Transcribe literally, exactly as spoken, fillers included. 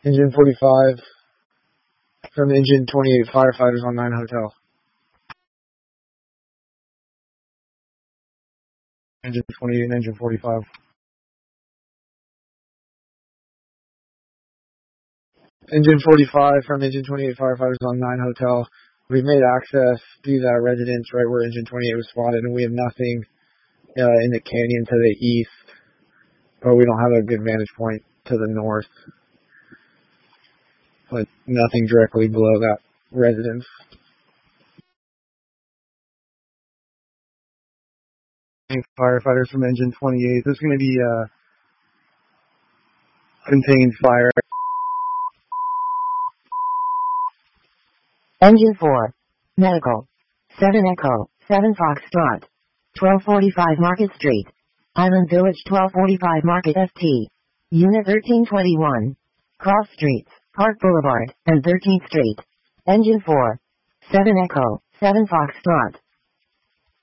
Engine forty-five from Engine twenty-eight firefighters on nine Hotel. Engine twenty-eight and Engine forty-five. Engine forty-five from Engine twenty-eight firefighters on nine Hotel. We've made access to that residence right where Engine twenty-eight was spotted, and we have nothing uh, in the canyon to the east, but we don't have a good vantage point to the north, but nothing directly below that residence. Firefighters from Engine twenty-eight. This is going to be a contained fire. Engine four. Medical. seven Echo, seven Foxtrot. twelve forty-five Market Street. Island Village twelve forty-five Market S T. Unit thirteen twenty-one. Cross Streets, Park Boulevard, and thirteenth Street. Engine four. seven Echo, seven Foxtrot.